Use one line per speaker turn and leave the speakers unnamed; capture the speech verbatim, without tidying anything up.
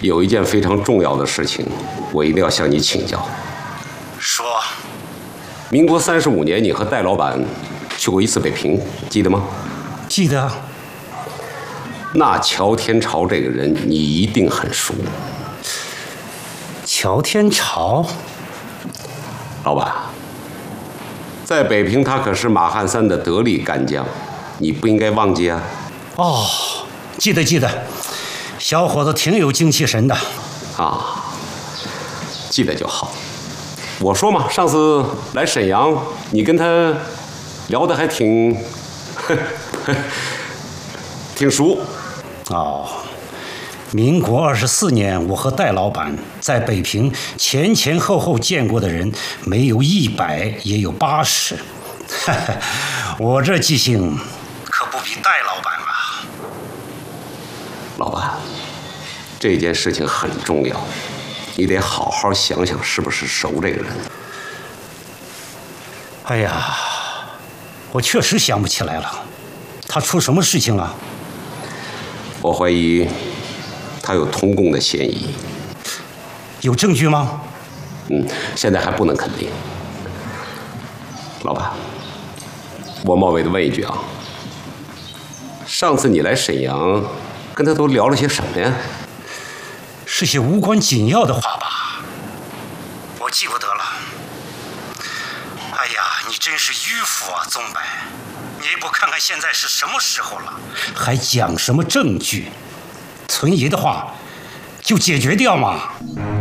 有一件非常重要的事情，我一定要向你请教。
说。
民国三十五年，你和戴老板去过一次北平，记得吗？
记得。
那乔天朝这个人，你一定很熟。
乔天朝，
老板，在北平他可是马汉三的得力干将，你不应该忘记啊。
哦，记得记得，小伙子挺有精气神的。
啊，记得就好。我说嘛，上次来沈阳，你跟他聊得还挺，呵呵挺熟。
哦，民国二十四年，我和戴老板在北平前前后后见过的人，没有一百也有八十。我这记性可不比戴老板啊。
老板，这件事情很重要，你得好好想想是不是熟这个人。
哎呀，我确实想不起来了，他出什么事情了？
我怀疑他有通共的嫌疑。
有证据吗？
嗯，现在还不能肯定。老板，我冒昧的问一句啊，上次你来沈阳，跟他都聊了些什么呀？
是些无关紧要的话吧？我记不得了。哎呀，你真是迂腐啊，宗白！你不看看现在是什么时候了，还讲什么证据？存疑的话，就解决掉嘛。